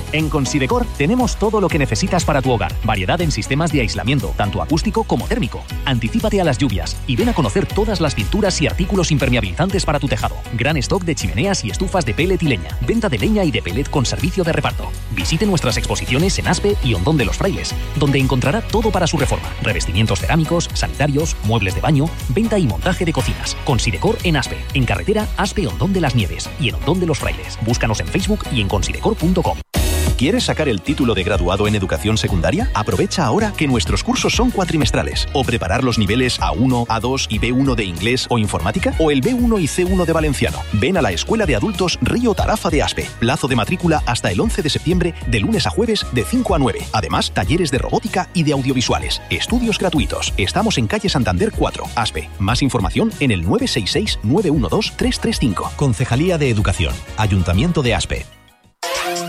En Considecor tenemos todo lo que necesitas para tu hogar. Variedad en sistemas de aislamiento, tanto acústico como térmico. Anticípate a las lluvias y ven a conocer todas las pinturas y artículos impermeabilizantes para tu tejado. Gran stock de chimeneas y estufas de pellet y leña. Venta de leña y de pellet con servicio de reparto. Visite nuestras exposiciones en Aspe y Hondón de los Frailes, donde encontrará todo para su reforma. Revestimientos cerámicos, sanitarios, muebles de baño, venta y montaje de cocinas. Considecor en Aspe, en carretera Aspe-Hondón de las Nieves y en Hondón de los Frailes. Búscanos en Facebook y en considecor.com. ¿Quieres sacar el título de graduado en educación secundaria? Aprovecha ahora que nuestros cursos son cuatrimestrales. ¿O preparar los niveles A1, A2 y B1 de inglés o informática? ¿O el B1 y C1 de valenciano? Ven a la Escuela de Adultos Río Tarafa de Aspe. Plazo de matrícula hasta el 11 de septiembre, de lunes a jueves, de 5 a 9. Además, talleres de robótica y de audiovisuales. Estudios gratuitos. Estamos en calle Santander 4, Aspe. Más información en el 966 912 335. Concejalía de Educación. Ayuntamiento de Aspe.